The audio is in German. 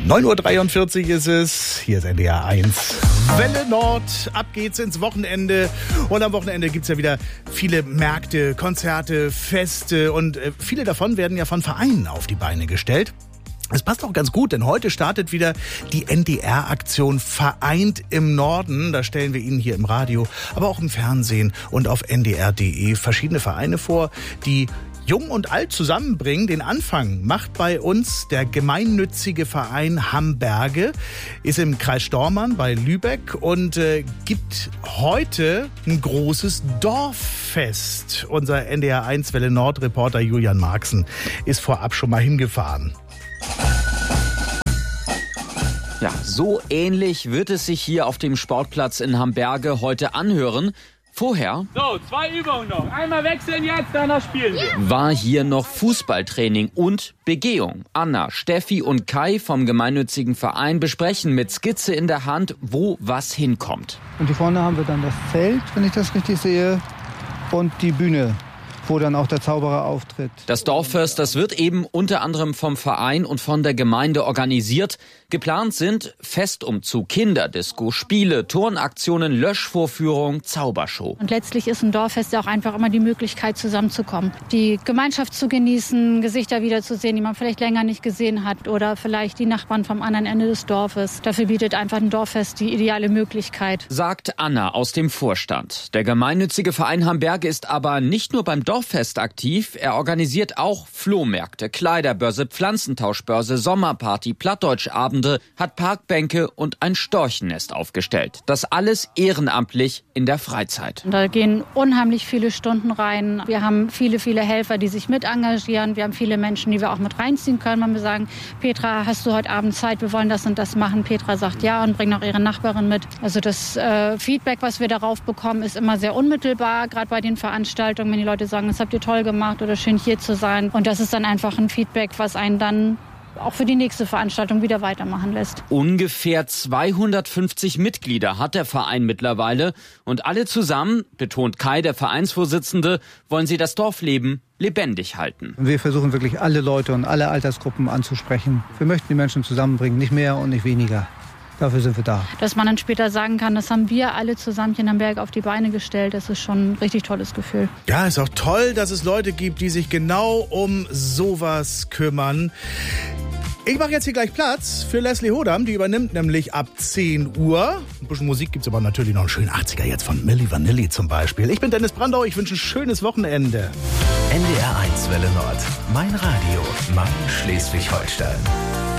9:43 Uhr ist es. Hier ist NDR 1. Welle Nord. Ab geht's ins Wochenende. Und am Wochenende gibt's ja wieder viele Märkte, Konzerte, Feste. Und viele davon werden ja von Vereinen auf die Beine gestellt. Es passt auch ganz gut, denn heute startet wieder die NDR-Aktion Vereint im Norden. Da stellen wir Ihnen hier im Radio, aber auch im Fernsehen und auf ndr.de verschiedene Vereine vor, die Jung und Alt zusammenbringen. Den Anfang macht bei uns der gemeinnützige Verein Hamberge, ist im Kreis Stormarn bei Lübeck und gibt heute ein großes Dorffest. Unser NDR 1 Welle Nord Reporter Julian Marxen ist vorab schon mal hingefahren. Ja, so ähnlich wird es sich hier auf dem Sportplatz in Hamberge heute anhören. Vorher so, 2 Übungen noch. Einmal wechseln jetzt, danach spielen wir. War hier noch Fußballtraining und Begehung. Anna, Steffi und Kai vom gemeinnützigen Verein besprechen mit Skizze in der Hand, wo was hinkommt. Und hier vorne haben wir dann das Zelt, wenn ich das richtig sehe, und die Bühne, wo dann auch der Zauberer auftritt. Das Dorffest, das wird eben unter anderem vom Verein und von der Gemeinde organisiert. Geplant sind Festumzug, Kinderdisco, Spiele, Turnaktionen, Löschvorführung, Zaubershow. Und letztlich ist ein Dorffest ja auch einfach immer die Möglichkeit, zusammenzukommen. Die Gemeinschaft zu genießen, Gesichter wiederzusehen, die man vielleicht länger nicht gesehen hat oder vielleicht die Nachbarn vom anderen Ende des Dorfes. Dafür bietet einfach ein Dorffest die ideale Möglichkeit. Sagt Anna aus dem Vorstand. Der gemeinnützige Verein Hamberge ist aber nicht nur beim Dorffest aktiv, er organisiert auch Flohmärkte, Kleiderbörse, Pflanzentauschbörse, Sommerparty, Plattdeutschabende, hat Parkbänke und ein Storchennest aufgestellt. Das alles ehrenamtlich in der Freizeit. Da gehen unheimlich viele Stunden rein. Wir haben viele, viele Helfer, die sich mit engagieren. Wir haben viele Menschen, die wir auch mit reinziehen können. Wenn wir sagen, Petra, hast du heute Abend Zeit? Wir wollen das und das machen. Petra sagt ja und bringt auch ihre Nachbarin mit. Also das Feedback, was wir darauf bekommen, ist immer sehr unmittelbar, gerade bei den Veranstaltungen, wenn die Leute sagen, das habt ihr toll gemacht oder schön hier zu sein. Und das ist dann einfach ein Feedback, was einen dann auch für die nächste Veranstaltung wieder weitermachen lässt. Ungefähr 250 Mitglieder hat der Verein mittlerweile. Und alle zusammen, betont Kai, der Vereinsvorsitzende, wollen sie das Dorfleben lebendig halten. Wir versuchen wirklich alle Leute und alle Altersgruppen anzusprechen. Wir möchten die Menschen zusammenbringen, nicht mehr und nicht weniger. Dafür sind wir da. Dass man dann später sagen kann, das haben wir alle zusammen hier in Hamberg auf die Beine gestellt, das ist schon ein richtig tolles Gefühl. Ja, ist auch toll, dass es Leute gibt, die sich genau um sowas kümmern. Ich mache jetzt hier gleich Platz für Leslie Hodam, die übernimmt nämlich ab 10 Uhr. Ein bisschen Musik gibt's aber natürlich noch einen schönen 80er jetzt von Milli Vanilli zum Beispiel. Ich bin Dennis Brandau, ich wünsche ein schönes Wochenende. NDR 1 Welle Nord, mein Radio, mein Schleswig-Holstein.